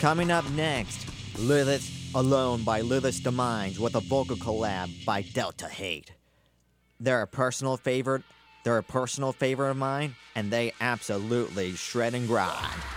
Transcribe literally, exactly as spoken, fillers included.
Coming up next, Lilith Alone by Lilith Deminds with a vocal collab by Delta Hate. They're a personal favorite, they're a personal favorite of mine, and they absolutely shred and grind.